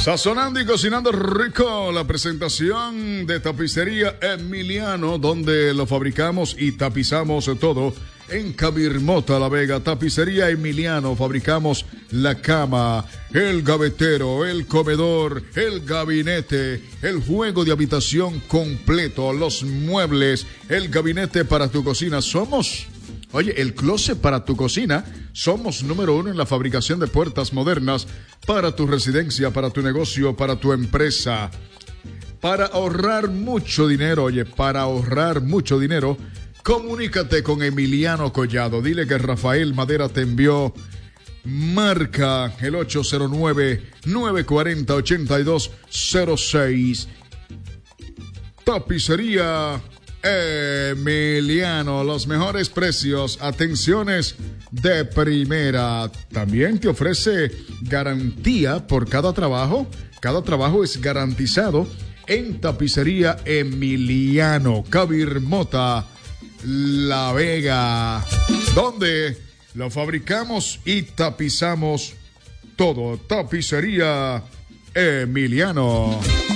Sazonando y cocinando rico, la presentación de Tapicería Emiliano, donde lo fabricamos y tapizamos todo. En Cabirmota, La Vega, Tapicería Emiliano, fabricamos la cama, el gavetero, el comedor, el gabinete, el juego de habitación completo, los muebles, el gabinete para tu cocina. Oye, el closet para tu cocina. Somos número 1 en la fabricación de puertas modernas para tu residencia, para tu negocio, para tu empresa. Para ahorrar mucho dinero, comunícate con Emiliano Collado. Dile que Rafael Madera te envió. Marca el 809-940-8206. Tapicería Emiliano, los mejores precios, atenciones de primera. También te ofrece garantía por cada trabajo. Cada trabajo es garantizado en Tapicería Emiliano, Cabirmota, La Vega, donde lo fabricamos y tapizamos todo. Tapicería Emiliano.